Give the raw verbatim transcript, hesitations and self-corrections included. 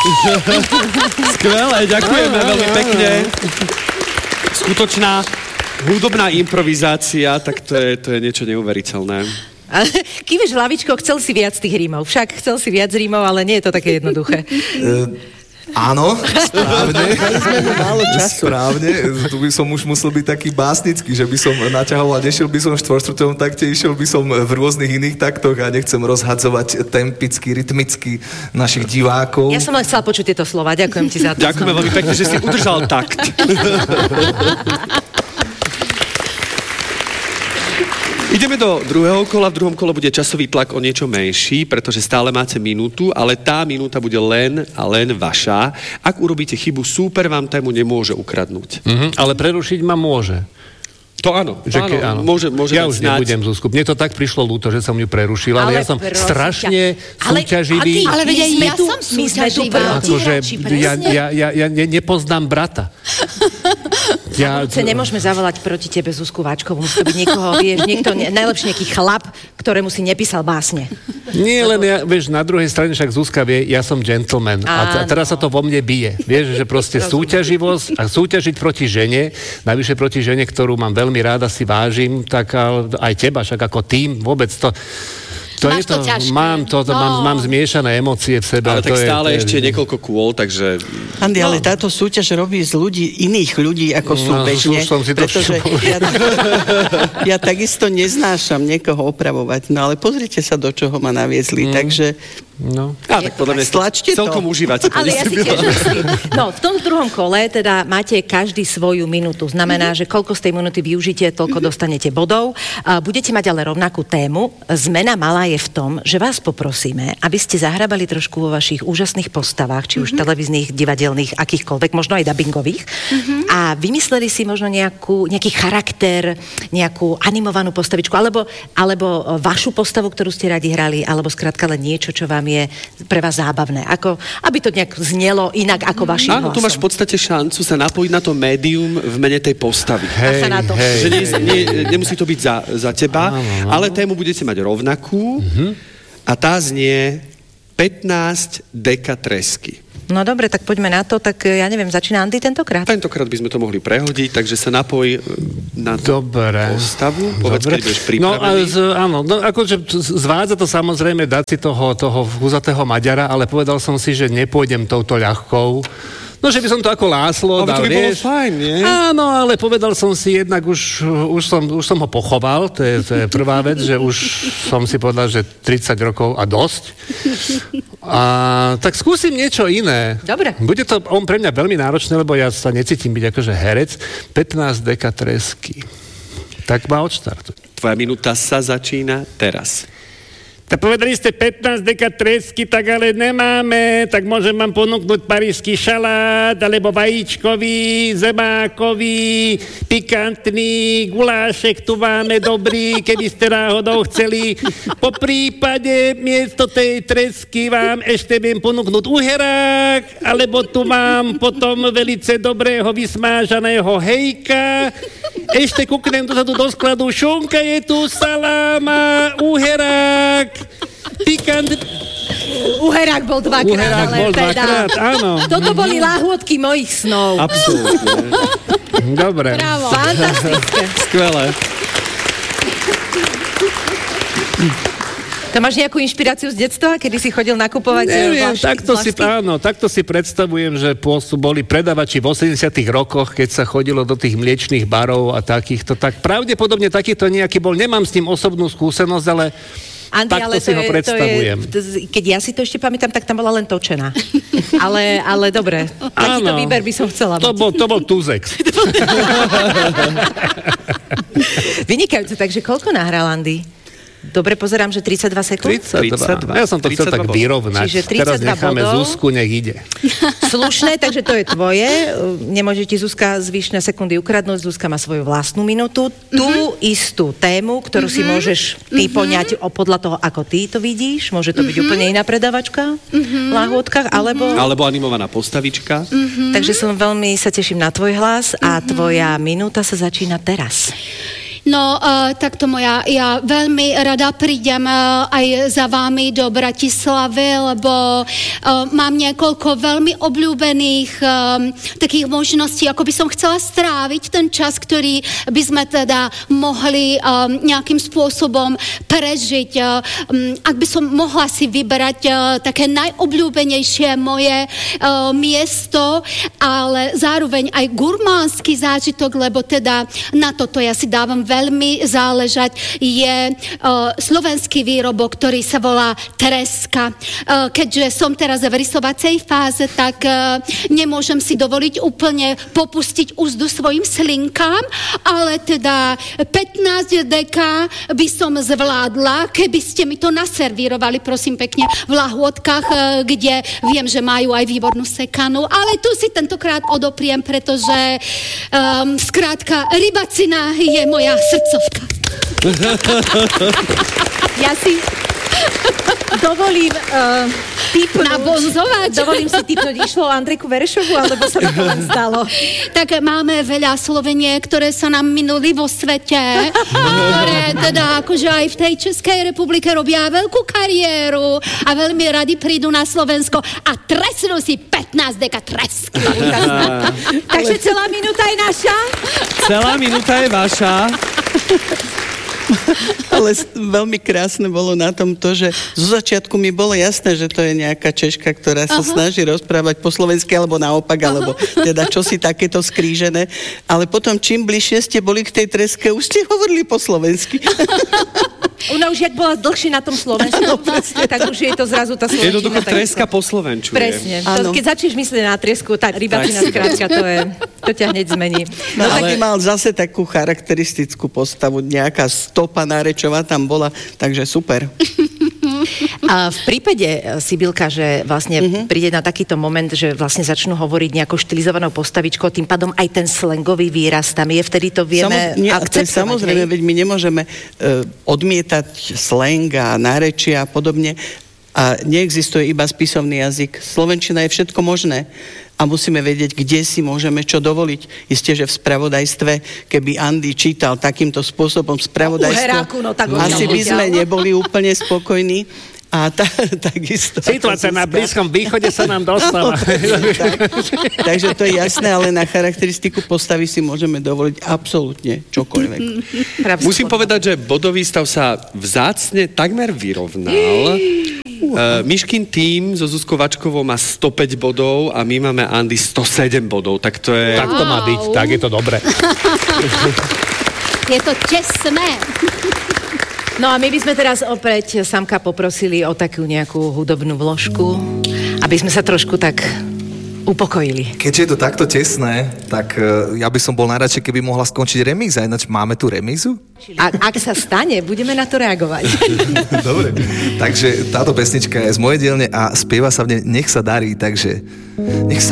Skvelé, ďakujeme veľmi pekne. Skutočná hudobná improvizácia, tak to je, to je niečo neuveriteľné. Kýveš hlavičkou, chcel si viac tých rímov. Však chcel si viac rímov, ale nie je to také jednoduché. Uh, áno, správne. Správne. Tu by som už musel byť taký básnický, že by som naťahoval, nešiel by som v štvorštvrtovom takte, išiel by som v rôznych iných taktoch a nechcem rozhadzovať tempicky, rytmicky našich divákov. Ja som len chcela počuť tieto slova. Ďakujem ti za to. Ďakujeme veľmi pekne, že si udržal takt. Ideme do druhého kola. V druhom kole bude časový tlak o niečo menší, pretože stále máte minútu, ale tá minúta bude len a len vaša. Ak urobíte chybu, súper vám tému nemôže ukradnúť. Mm-hmm, ale prerušiť ma môže. To áno, že áno, ke, áno. Môže, môže ja už snáď. nebudem, Zuzku. Mne to tak prišlo ľúto, že som ju prerušil, ale, ale ja som strašne ale, súťaživý. Ale veď aj my ja tu, som my sme tu akože ja, ja, ja, ja ne, nepoznám brata. Ja, ja nemôžeme zavolať proti tebe Zuzku Váčkovú. Musí to byť niekoho, vieš, niekto, najlepšie nejaký chlap, ktorému si nepísal básne. Nie, len ja, vieš, na druhej strane však Zuzka vie, ja som gentleman. A, a teraz sa to vo mne bije. Vieš, že proste súťaživosť a súťažiť proti žene, najvyššie proti žene, ktorú mám veľmi ráda, si vážim, tak aj teba, však ako tým, vôbec to... To Máš je to, to ťažké. Mám, to, to, no. mám, mám zmiešané emócie v sebe. Ale tak to stále je, ešte je niekoľko kôl, takže... Andy, no. ale táto súťaž robí z ľudí, iných ľudí, ako sú No, bežne, už som si to pretože ja, ja takisto neznášam niekoho opravovať, no ale pozrite sa, do čoho ma naviezli, mm. takže... No. Á, tak podľa mňa stlačte to. celkom užívate. Ale ja si tiež myslím. No, v tom druhom kole teda máte každý svoju minútu. Znamená, že koľko z tej minúty využite, toľko dostanete bodov. Budete mať ale rovnakú tému. Zmena malá je v tom, že vás poprosíme, aby ste zahrabali trošku vo vašich úžasných postavách, či už televíznych, divadelných, akýchkoľvek, možno aj dabingových. A vymysleli si možno nejakú, nejaký charakter, nejakú animovanú postavičku, alebo, alebo vašu postavu, ktorú ste radi hrali, alebo skrátka len niečo, čo vám je pre vás zábavné. Ako, aby to nejak znelo inak ako vašim Áno, hlasom. tu máš v podstate šancu sa napojiť na to médium v mene tej postavy. Hej, na to. hej, Že nie, hej. nie, nemusí to byť za, za teba, Áno, áno. ale tému budete mať rovnakú a tá znie pätnásť deka tresky. No dobre, tak poďme na to. Tak ja neviem, začína Andy tentokrát? Tentokrát by sme to mohli prehodiť, takže sa napoj na Dobre. postavu. Povedz, keď budeš No, a pripravený. z, áno, no, akože zvádza to samozrejme dať si toho, toho húzatého Maďara, ale povedal som si, že nepôjdem touto ľahkou. No, že by som to ako Láslo Ale dal, to by bolo vieš. fajn, nie? Áno, ale povedal som si jednak, už, už, som, už som ho pochoval, to je, to je prvá vec, že už som si povedal, že tridsať rokov a dosť. A tak skúsim niečo iné. Dobre. Bude to on pre mňa veľmi náročné, lebo ja sa necítim byť akože herec. pätnásť deka tresky. Tak ma odštartuj. Tvoja minúta sa začína teraz. Tak povedali ste pätnásť deka tresky, tak ale nemáme, tak môžem vám ponúknuť parížský šalát, alebo vajíčkový, zemákový, pikantný, gulášek tu máme dobrý, keby ste náhodou chceli. Po prípade miesto tej tresky vám ešte viem ponúknuť uherák, alebo tu mám potom velice dobrého vysmážaného hejka. Ešte kúknem dozadu do skladu, šunka je tu, saláma, uherák, pikant... Uherák bol dvakrát, Uherák ale bol teda... dvakrát, áno. Toto boli láhôdky mojich snov. Absolútne. Dobre. Bravo. Fantastické. Skvelé. To máš nejakú inšpiráciu z detstva, kedy si chodil nakupovať? Neviem, vlašky, takto si, vlašky? áno, takto si predstavujem, že pôsob boli predavači v osemdesiatych rokoch, keď sa chodilo do tých mliečných barov a takýchto. Tak pravdepodobne takýto nejaký bol. Nemám s ním osobnú skúsenosť, ale Andy, takto ale si to ho je, predstavujem. To je, keď ja si to ešte pamätám, tak tam bola len točená. ale, ale dobre, takýto Áno. výber by som chcela To mať. bol, to bol Tuzex. Vynikajúce, takže koľko nahral Andy? Dobre, pozerám, že tridsaťdva sekúnd. tridsaťdva. Ja som to chcel tak vyrovnať. Čiže Teraz tridsaťdva necháme bodov. Zuzku, nech ide. Slušné, takže to je tvoje. Nemôže ti Zuzka zvyšné sekundy ukradnúť. Zuzka má svoju vlastnú minútu. Tú mm-hmm. istú tému, ktorú mm-hmm. si môžeš ty mm-hmm. poňať o podľa toho, ako ty to vidíš. Môže to byť mm-hmm. úplne iná predavačka mm-hmm. v láhôdkach, alebo... Alebo animovaná postavička. Mm-hmm. Takže som veľmi sa teším na tvoj hlas a mm-hmm. tvoja minúta sa začína teraz. No, uh, takto moja, ja veľmi rada prídem uh, aj za vami do Bratislavy, lebo uh, mám niekoľko veľmi obľúbených um, takých možností, ako by som chcela stráviť ten čas, ktorý by sme teda mohli um, nejakým spôsobom prežiť. Uh, um, ak by som mohla si vyberať uh, také najobľúbenejšie moje uh, miesto, ale zároveň aj gurmánsky zážitok, lebo teda na toto ja si dávam veľmi záležať, je uh, slovenský výrobok, ktorý sa volá treska. Uh, keďže som teraz v rysovacej fáze, tak uh, nemôžem si dovoliť úplne popustiť úzdu svojim slinkám, ale teda pätnásť deka by som zvládla, keby ste mi to naservírovali, prosím pekne, v lahôdkach, uh, kde viem, že majú aj výbornú sekanu, ale tu si tentokrát odopriem, pretože um, skrátka rybacina je moja srdcovka. Ja si dovolím uh, typnúť. Nabonzovať. Dovolím si typnúť. Išlo o Andrejku Verešovu, alebo sa mi to len stalo? Tak máme veľa Sloveniek, ktoré sa nám minuli vo svete, ktoré teda akože aj v tej Českej republike robia veľkú kariéru a veľmi radi prídu na Slovensko a trestnú si pätnásť deka tresky. Takže celá minúta je naša? Celá minúta je vaša. Ale veľmi krásne bolo na tom to, že zo začiatku mi bolo jasné, že to je nejaká Češka, ktorá sa uh-huh. snaží rozprávať po slovensky, alebo naopak, uh-huh. alebo teda čosi takéto skrížené. Ale potom, čím bližšie ste boli k tej treske, už ste hovorili po slovensky. Ona už, jak bola dlhšie na tom slovenskom, vlastne, tak už je to zrazu tá slovenčina. Jednoducho treska po slovenčuje. Presne. To, keď začneš myslieť na tresku, tá rybacina skrátka, to je, to ťa hneď zmení. No, no ale mal zase takú charakteristickú postavu, nejaká stopa nárečová tam bola, takže super. A v prípade, Sibylka, že vlastne uh-huh. príde na takýto moment, že vlastne začnú hovoriť nejakou štilizovanou postavičkou, tým pádom aj ten slangový výraz tam je, vtedy to vieme Samoz, nie, akceptovať. Samozrejme, veď my nemôžeme uh, odmietať slang a nárečia a podobne a neexistuje iba spisovný jazyk. Slovenčina je všetko možné. A musíme vedieť, kde si môžeme čo dovoliť. Isté, že v spravodajstve, keby Andy čítal takýmto spôsobom spravodajstvo, no, tak asi by sme neboli úplne spokojní. A tá, takisto... Situácia na Blízkom východe sa nám dostala. tak, takže to je jasné, ale na charakteristiku postavy si môžeme dovoliť absolútne čokoľvek. Musím povedať, že bodový stav sa vzácne takmer vyrovnal. Uh, Miškin tým so Zuzkou Vačkovou má stopäť bodov a my máme Andy stosedem bodov, tak to je... Tak to má byť, tak je to dobre. Je to čestné. No a my by sme teraz opäť Samka poprosili o takú nejakú hudobnú vložku, aby sme sa trošku tak upokojili. Keďže je to takto tesné, tak uh, ja by som bol najradšej, keby mohla skončiť remíza, ináč máme tu remízu? A ak sa stane, budeme na to reagovať. Dobre, takže táto pesnička je z mojej dielne a spieva sa v nej Nech sa darí, takže nech sa